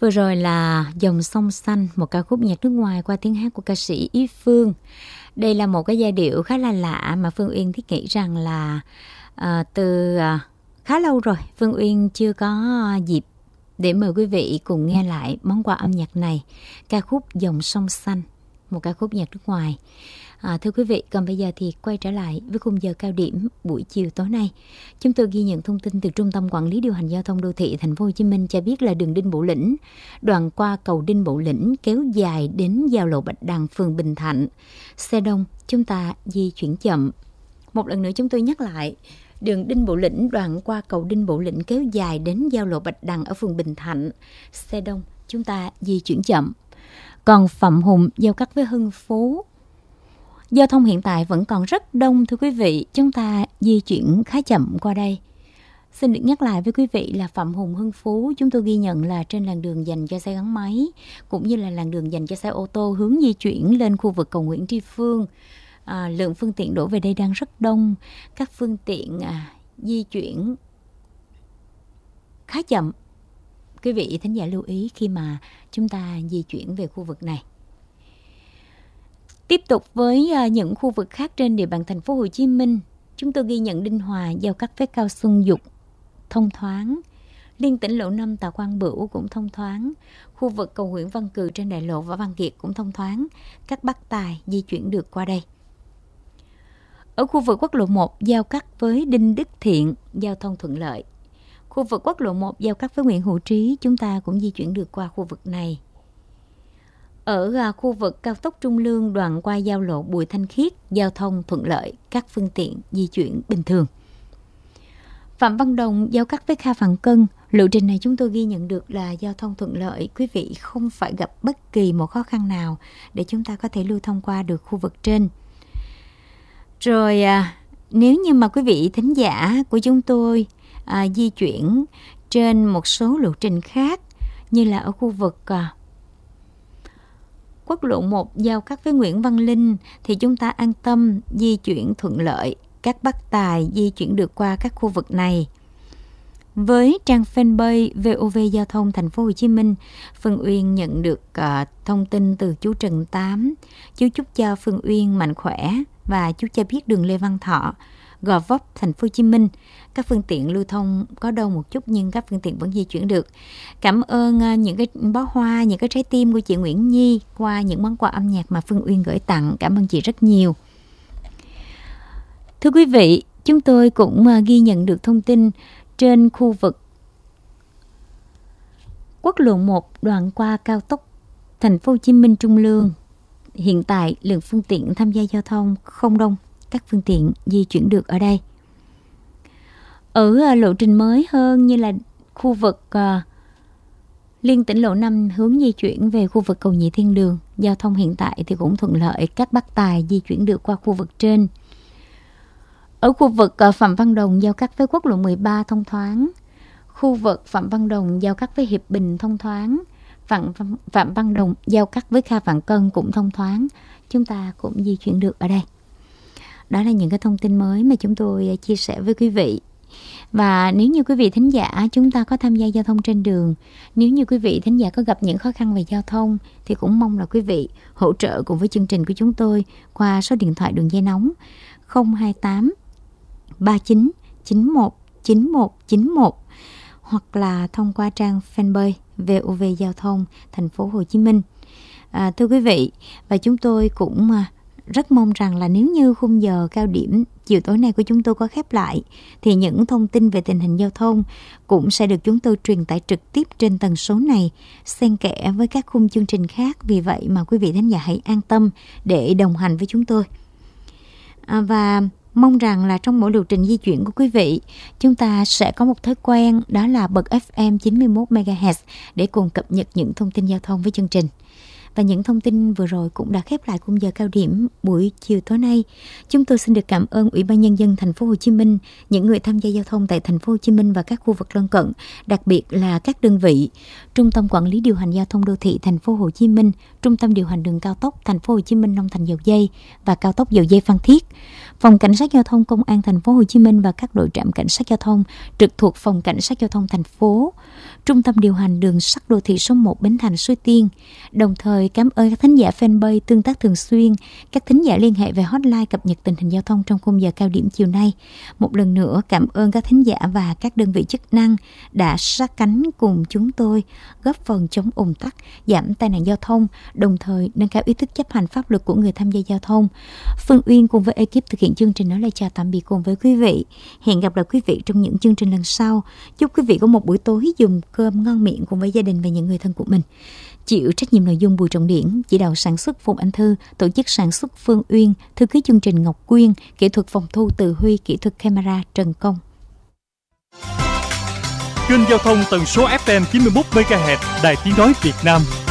Vừa rồi là Dòng Sông Xanh, một ca khúc nhạc nước ngoài qua tiếng hát của ca sĩ Ý Phương. Đây là một cái giai điệu khá là lạ mà Phương Uyên thiết nghĩ rằng là từ khá lâu rồi Phương Uyên chưa có dịp để mời quý vị cùng nghe lại món quà âm nhạc này, ca khúc Dòng Sông Xanh, một ca khúc nhạc nước ngoài. Thưa quý vị, còn bây giờ thì quay trở lại với khung giờ cao điểm buổi chiều tối nay. Chúng tôi ghi nhận thông tin từ Trung tâm Quản lý Điều hành Giao thông Đô thị Thành phố Hồ Chí Minh cho biết là đường Đinh Bộ Lĩnh, đoạn qua cầu Đinh Bộ Lĩnh kéo dài đến giao lộ Bạch Đằng, phường Bình Thạnh. Xe đông, chúng ta di chuyển chậm. Một lần nữa chúng tôi nhắc lại, đường Đinh Bộ Lĩnh, đoạn qua cầu Đinh Bộ Lĩnh kéo dài đến giao lộ Bạch Đằng ở phường Bình Thạnh. Xe đông, chúng ta di chuyển chậm. Còn Phạm Hùng giao cắt với Hưng Phú, giao thông hiện tại vẫn còn rất đông thưa quý vị, chúng ta di chuyển khá chậm qua đây. Xin được nhắc lại với quý vị là Phạm Hùng Hưng Phú chúng tôi ghi nhận là trên làn đường dành cho xe gắn máy cũng như là làn đường dành cho xe ô tô hướng di chuyển lên khu vực cầu Nguyễn Tri Phương. Lượng phương tiện đổ về đây đang rất đông, các phương tiện di chuyển khá chậm. Quý vị thính giả lưu ý khi mà chúng ta di chuyển về khu vực này. Tiếp tục với những khu vực khác trên địa bàn thành phố Hồ Chí Minh, chúng tôi ghi nhận Đinh Hòa giao cắt với Cao Xuân Dục thông thoáng, liên tỉnh lộ 5 Tạ Quang Bửu cũng thông thoáng, khu vực cầu Nguyễn Văn Cừ trên đại lộ Võ Văn Kiệt cũng thông thoáng, các Bắc Tài di chuyển được qua đây. Ở khu vực quốc lộ 1 giao cắt với Đinh Đức Thiện, giao thông thuận lợi. Khu vực quốc lộ 1 giao cắt với Nguyễn Hữu Trí, chúng ta cũng di chuyển được qua khu vực này. Ở khu vực cao tốc Trung Lương đoạn qua giao lộ Bùi Thanh Khiết, giao thông thuận lợi, các phương tiện di chuyển bình thường. Phạm Văn Đồng giao cắt với Kha Vạn Cân, lộ trình này chúng tôi ghi nhận được là giao thông thuận lợi, quý vị không phải gặp bất kỳ một khó khăn nào để chúng ta có thể lưu thông qua được khu vực trên. Rồi nếu như mà quý vị thính giả của chúng tôi di chuyển trên một số lộ trình khác như là ở khu vực quốc lộ 1 giao cắt với Nguyễn Văn Linh thì chúng ta an tâm di chuyển thuận lợi, các Bắc Tài di chuyển được qua các khu vực này. Với trang fanpage VOV Giao thông Thành phố Hồ Chí Minh, Phương Uyên nhận được thông tin từ chú Trần Tám. Chú chúc cho Phương Uyên mạnh khỏe và chú cho biết đường Lê Văn Thọ, Gò Vấp, Thành phố Hồ Chí Minh, các phương tiện lưu thông có đông một chút nhưng các phương tiện vẫn di chuyển được. Cảm ơn những cái bó hoa, những cái trái tim của chị Nguyễn Nhi qua những món quà âm nhạc mà Phương Uyên gửi tặng. Cảm ơn chị rất nhiều. Thưa quý vị, chúng tôi cũng ghi nhận được thông tin trên khu vực quốc lộ 1 đoạn qua cao tốc Thành phố Hồ Chí Minh Trung Lương. Hiện tại lượng phương tiện tham gia giao thông không đông, các phương tiện di chuyển được ở đây. Ở lộ trình mới hơn như là khu vực liên tỉnh lộ 5 hướng di chuyển về khu vực cầu Nhị Thiên Đường, giao thông hiện tại thì cũng thuận lợi, các Bắc Tài di chuyển được qua khu vực trên. Ở khu vực Phạm Văn Đồng giao cắt với quốc lộ 13 thông thoáng, khu vực Phạm Văn Đồng giao cắt với Hiệp Bình thông thoáng, Phạm Văn Đồng giao cắt với Kha Vạn Cân cũng thông thoáng, chúng ta cũng di chuyển được ở đây. Đó là những cái thông tin mới mà chúng tôi chia sẻ với quý vị. Và nếu như quý vị thính giả chúng ta có tham gia giao thông trên đường, nếu như quý vị thính giả có gặp những khó khăn về giao thông thì cũng mong là quý vị hỗ trợ cùng với chương trình của chúng tôi qua số điện thoại đường dây nóng 028 39 91 91 91 hoặc là thông qua trang fanpage VOV Giao thông Thành phố Hồ Chí Minh. Thưa quý vị, và chúng tôi cũng rất mong rằng là nếu như khung giờ cao điểm chiều tối nay của chúng tôi có khép lại thì những thông tin về tình hình giao thông cũng sẽ được chúng tôi truyền tải trực tiếp trên tần số này, xen kẽ với các khung chương trình khác. Vì vậy mà quý vị thính giả hãy an tâm để đồng hành với chúng tôi. Và mong rằng là trong mỗi lộ trình di chuyển của quý vị, chúng ta sẽ có một thói quen, đó là bật FM 91 MHz để cùng cập nhật những thông tin giao thông với chương trình. Và những thông tin vừa rồi cũng đã khép lại khung giờ cao điểm buổi chiều tối nay. Chúng tôi xin được cảm ơn Ủy ban Nhân dân thành phố Hồ Chí Minh, những người tham gia giao thông tại thành phố Hồ Chí Minh và các khu vực lân cận, đặc biệt là các đơn vị Trung tâm Quản lý điều hành giao thông đô thị thành phố Hồ Chí Minh, Trung tâm điều hành đường cao tốc thành phố Hồ Chí Minh Long Thành Dầu Giây và cao tốc Dầu Giây Phan Thiết, Phòng Cảnh sát giao thông Công an thành phố Hồ Chí Minh và các đội trạm cảnh sát giao thông trực thuộc Phòng Cảnh sát giao thông thành phố, Trung tâm điều hành đường sắt đô thị số 1 Bến Thành Suối Tiên. Đồng thời cảm ơn các thính giả fanpage tương tác thường xuyên, các thính giả liên hệ về hotline cập nhật tình hình giao thông trong khung giờ cao điểm chiều nay. Một lần nữa cảm ơn các thính giả và các đơn vị chức năng đã sát cánh cùng chúng tôi góp phần chống ùn tắc, giảm tai nạn giao thông, đồng thời nâng cao ý thức chấp hành pháp luật của người tham gia giao thông. Phương Uyên cùng với ekip thực hiện chương trình nói lời chào tạm biệt cùng với quý vị. Hẹn gặp lại quý vị trong những chương trình lần sau. Chúc quý vị có một buổi tối dùng cơm ngon miệng cùng với gia đình và những người thân của mình. Chịu trách nhiệm nội dung Bùi Trọng Điển, chỉ đạo sản xuất Phùng Anh Thư, tổ chức sản xuất Phương Uyên, thư ký chương trình Ngọc Quyên, kỹ thuật phòng thu Từ Huy, kỹ thuật camera Trần Công. Kênh giao thông tần số FM 91 MHz, Đài Tiếng nói Việt Nam.